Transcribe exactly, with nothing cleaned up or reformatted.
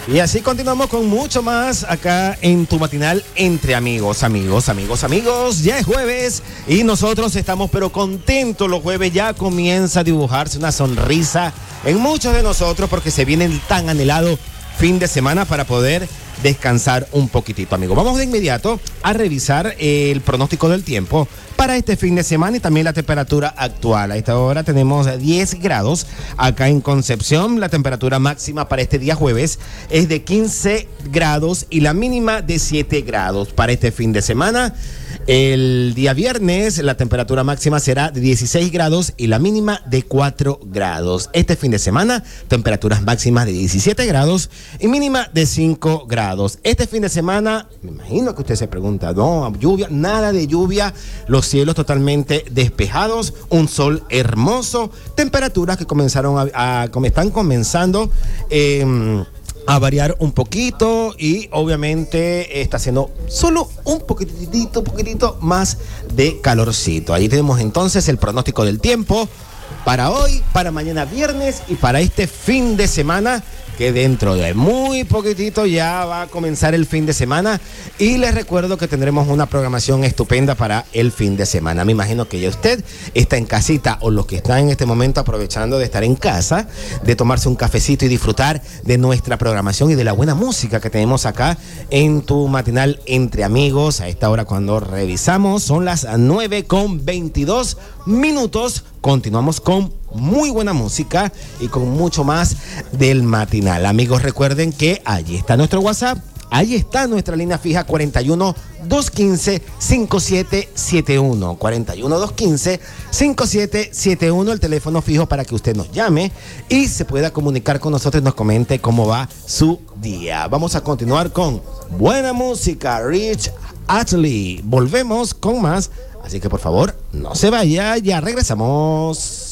Y así continuamos con mucho más acá en tu matinal entre amigos, amigos, amigos, amigos. Ya es jueves y nosotros estamos pero contentos. Los jueves ya comienza a dibujarse una sonrisa en muchos de nosotros porque se viene el tan anhelado fin de semana para poder descansar un poquitito, amigos. Vamos de inmediato a revisar el pronóstico del tiempo para este fin de semana y también la temperatura actual. A esta hora tenemos diez grados acá en Concepción. La temperatura máxima para este día jueves es de quince grados y la mínima de siete grados. Para este fin de semana, el día viernes, la temperatura máxima será de dieciséis grados y la mínima de cuatro grados. Este fin de semana, temperaturas máximas de diecisiete grados y mínima de cinco grados. Este fin de semana, me imagino que usted se pregunta, no, lluvia, nada de lluvia, los cielos totalmente despejados, un sol hermoso, temperaturas que comenzaron a, a como están comenzando eh, a variar un poquito y obviamente está haciendo solo un poquitito, poquitito más de calorcito. Ahí tenemos entonces el pronóstico del tiempo para hoy, para mañana viernes y para este fin de semana, que dentro de muy poquitito ya va a comenzar el fin de semana y les recuerdo que tendremos una programación estupenda para el fin de semana. Me imagino que ya usted está en casita o los que están en este momento aprovechando de estar en casa, de tomarse un cafecito y disfrutar de nuestra programación y de la buena música que tenemos acá en tu matinal entre amigos. A esta hora cuando revisamos son las nueve con veintidós minutos. Continuamos con muy buena música y con mucho más del matinal. Amigos, recuerden que allí está nuestro WhatsApp, ahí está nuestra línea fija cuarenta y uno, doscientos quince, cincuenta y siete setenta y uno. cuarenta y uno, doscientos quince, cincuenta y siete setenta y uno, el teléfono fijo para que usted nos llame y se pueda comunicar con nosotros y nos comente cómo va su día. Vamos a continuar con buena música, Rich Astley. Volvemos con más. Así que por favor, no se vaya, ya regresamos.